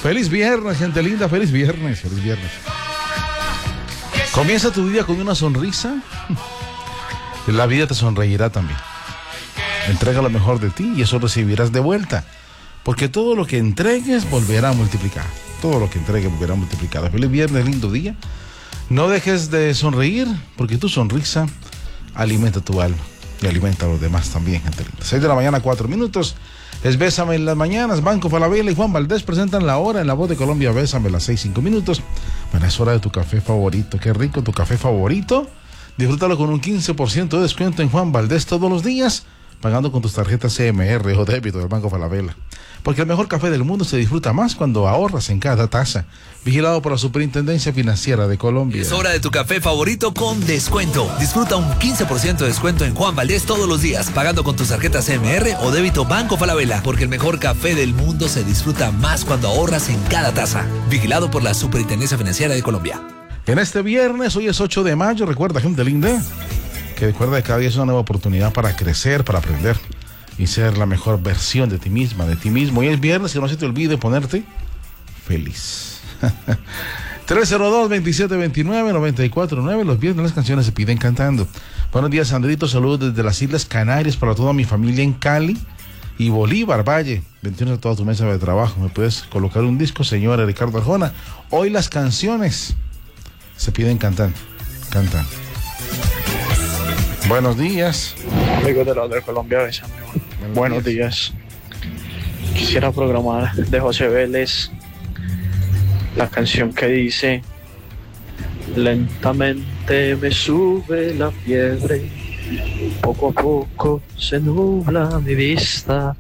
Feliz viernes, gente linda, feliz viernes, feliz viernes. Comienza tu día con una sonrisa. La vida te sonreirá también. Entrega lo mejor de ti y eso recibirás de vuelta. Porque todo lo que entregues volverá a multiplicar. Todo lo que entregues volverá multiplicado. Feliz viernes, lindo día. No dejes de sonreír, porque tu sonrisa alimenta tu alma y alimenta a los demás también, gente linda. 6 de la mañana, 4 minutos. Es Bésame en las mañanas. Banco Falabella y Juan Valdés presentan la hora en La Voz de Colombia. Bésame a las 6, 5 minutos. Bueno, es hora de tu café favorito. Qué rico tu café favorito. Disfrútalo con un 15% de descuento en Juan Valdés todos los días, pagando con tus tarjetas CMR o débito del Banco Falabella. Porque el mejor café del mundo se disfruta más cuando ahorras en cada taza. Vigilado por la Superintendencia Financiera de Colombia. Es hora de tu café favorito con descuento. Disfruta un 15% de descuento en Juan Valdés todos los días, pagando con tus tarjetas CMR o débito Banco Falabella. Porque el mejor café del mundo se disfruta más cuando ahorras en cada taza. Vigilado por la Superintendencia Financiera de Colombia. En este viernes, hoy es 8 de mayo, recuerda, gente linda, que recuerda que cada día es una nueva oportunidad para crecer, para aprender y ser la mejor versión de ti misma, de ti mismo. Hoy es viernes, que no se te olvide ponerte feliz. 302-2729-949. Los viernes las canciones se piden cantando. Buenos días, Sandrito. Saludos desde las Islas Canarias para toda mi familia en Cali y Bolívar Valle. Bendiciones a toda tu mesa de trabajo. ¿Me puedes colocar un disco, señora Ricardo Arjona? Hoy las canciones se piden cantando. Cantan. Buenos días. Amigos de la de Colombia, bésame. Buenos días. Quisiera programar de José Vélez la canción que dice: lentamente me sube la fiebre, poco a poco se nubla mi vista.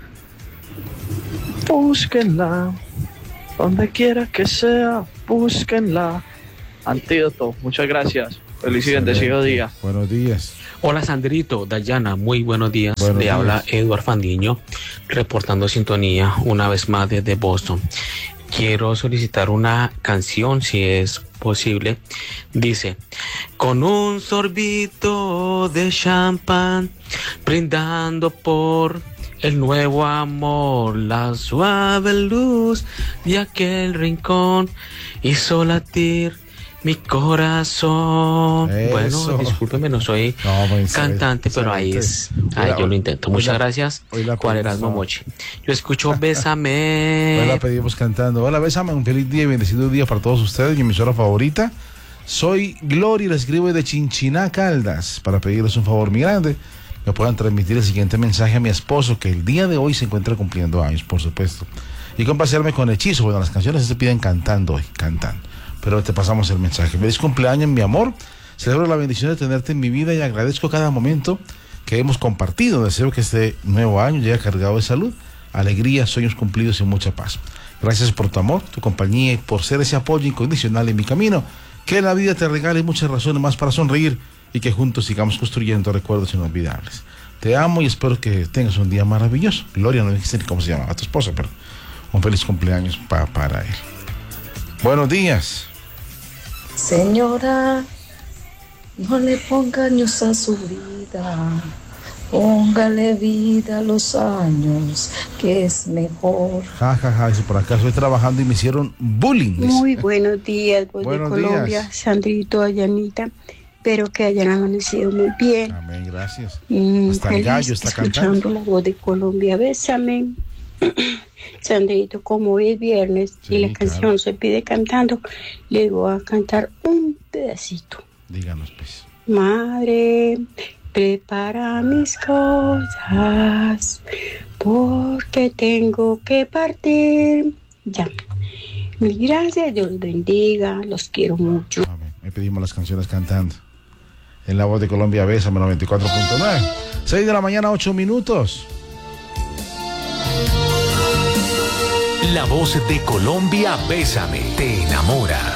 Búsquenla, donde quiera que sea, búsquenla. Antídoto, muchas gracias. Feliz y bendecido día. Buenos días. Hola Sandrito, Dayana, muy buenos días. Buenos días. Habla Eduard Fandiño, reportando sintonía una vez más desde Boston. Quiero solicitar una canción, si es posible. Dice: con un sorbito de champán, brindando por el nuevo amor, la suave luz de aquel rincón hizo latir mi corazón. Eso. Bueno, discúlpeme, no soy cantante, pero ahí es. Ahí yo lo intento. Muchas gracias. Juan Erasmo Mochi. Yo escucho Bésame. Hoy la pedimos cantando. Hola, Bésame. Un feliz día y bendecido día para todos ustedes. Mi emisora favorita. Soy Gloria y la escribo de Chinchiná, Caldas, para pedirles un favor muy grande. Me puedan transmitir el siguiente mensaje a mi esposo, que el día de hoy se encuentra cumpliendo años, por supuesto. Y complacerme con Hechizo. Bueno, las canciones se piden cantando hoy, cantando. Pero te pasamos el mensaje. Feliz cumpleaños, mi amor. Celebro la bendición de tenerte en mi vida y agradezco cada momento que hemos compartido. Deseo que este nuevo año llegue cargado de salud, alegría, sueños cumplidos y mucha paz. Gracias por tu amor, tu compañía y por ser ese apoyo incondicional en mi camino. Que la vida te regale muchas razones más para sonreír y que juntos sigamos construyendo recuerdos inolvidables. Te amo y espero que tengas un día maravilloso. Gloria, no dijiste ni cómo se llama a tu esposa, pero un feliz cumpleaños para él. Buenos días. Señora, no le ponga años a su vida, póngale vida a los años, que es mejor. Ja, si por acá estoy trabajando y me hicieron bullying. Muy buenos días, voz de Colombia, días. Sandrito, Dayanita. Espero que hayan amanecido muy bien. Amén, gracias. Hasta el gallo está escuchando cantando. La Voz de Colombia, bésame. Sandrito, como hoy es viernes y la canción se pide cantando, le voy a cantar un pedacito. Díganos, pues. Madre, prepara mis cosas, porque tengo que partir. Ya. Mil gracias, Dios los bendiga, los quiero mucho. Amén. Me pedimos las canciones cantando. En La Voz de Colombia, Bésame 94.9. 6 de la mañana, 8 minutos. La Voz de Colombia, Bésame, te enamora.